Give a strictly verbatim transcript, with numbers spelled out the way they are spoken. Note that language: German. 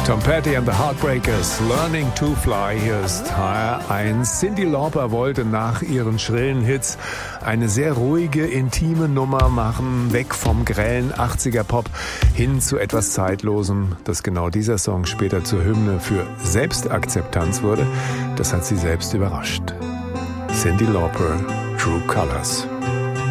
Tom Petty and the Heartbreakers, Learning to Fly. Hier ist H R eins. Cyndi Lauper wollte nach ihren schrillen Hits eine sehr ruhige, intime Nummer machen, weg vom grellen achtziger-Pop hin zu etwas Zeitlosem, dass genau dieser Song später zur Hymne für Selbstakzeptanz wurde. Das hat sie selbst überrascht. Cyndi Lauper, True Colors.